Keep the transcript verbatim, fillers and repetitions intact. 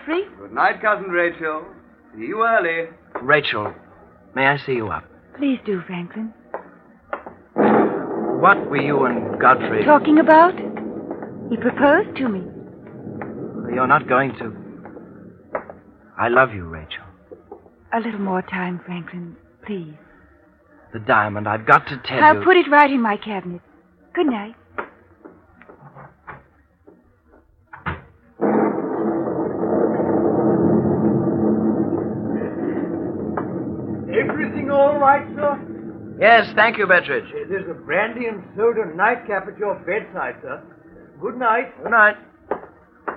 Godfrey. Good night, Cousin Rachel. See you early. Rachel, may I see you up? Please do, Franklin. What were you and Godfrey... Talking about? He proposed to me. You're not going to... I love you, Rachel. A little more time, Franklin, please. The diamond, I've got to tell I'll you... I'll put it right in my cabinet. Good night. Everything all right, sir? Yes, thank you, Betteridge. There's a brandy and soda nightcap at your bedside, sir. Good night. Good night.